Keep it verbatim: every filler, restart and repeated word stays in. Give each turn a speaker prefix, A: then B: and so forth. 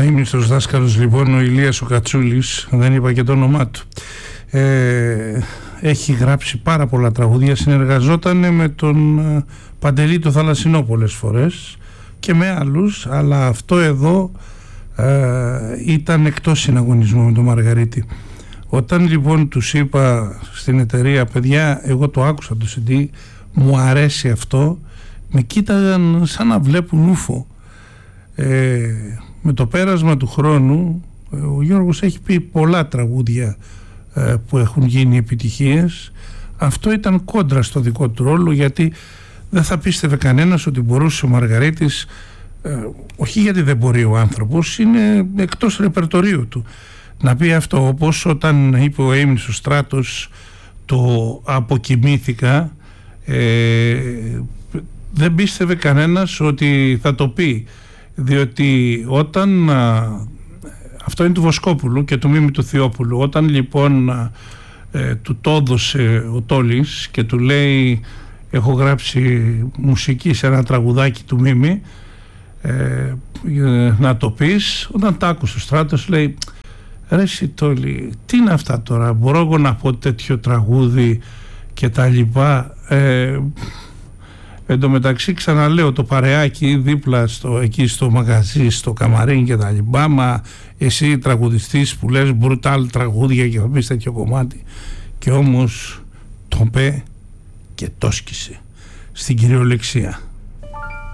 A: αείμνηστος δάσκαλος λοιπόν, ο Ηλίας ο Κατσούλης, δεν είπα και το όνομά του, ε, έχει γράψει πάρα πολλά τραγούδια, συνεργαζόταν με τον Παντελή το Θαλασσινό πολλές φορές και με άλλους, αλλά αυτό εδώ ε, ήταν εκτός συναγωνισμού με τον Μαργαρίτη. Όταν λοιπόν τους είπα στην εταιρεία, παιδιά, εγώ το άκουσα το σι ντι, μου αρέσει αυτό, με κοίταγαν σαν να βλέπουν ούφο. Ε, με το πέρασμα του χρόνου ο Γιώργος έχει πει πολλά τραγούδια ε, που έχουν γίνει επιτυχίες. Αυτό ήταν κόντρα στο δικό του ρόλο, γιατί δεν θα πίστευε κανένας ότι μπορούσε ο Μαργαρίτης, ε, όχι γιατί δεν μπορεί ο άνθρωπος, είναι εκτός ρεπερτορίου του, να πει αυτό. Όπως όταν είπε ο αείμνηστος Στράτος το «αποκοιμήθηκα», ε, δεν πίστευε κανένας ότι θα το πει, διότι όταν α, αυτό είναι του Βοσκόπουλου και του Μίμη του Θειόπουλου, όταν λοιπόν α, ε, του το έδωσε ο Τόλης και του λέει έχω γράψει μουσική σε ένα τραγουδάκι του Μίμη, ε, να το πεις, όταν τα άκουσε ο Στράτος λέει ρε εσύ Τόλη, τι είναι αυτά τώρα, μπορώ εγώ να πω τέτοιο τραγούδι και τα λοιπά. ε, Εν τω μεταξύ, ξαναλέω, το παρεάκι δίπλα στο, εκεί στο μαγαζί, στο καμαρίνι και τα λοιπά, μα εσύ τραγουδιστής που λες μπρουτάλ τραγούδια και θα πεις τέτοιο κομμάτι, και όμως το πέ και το σκίσε στην κυριολεξία.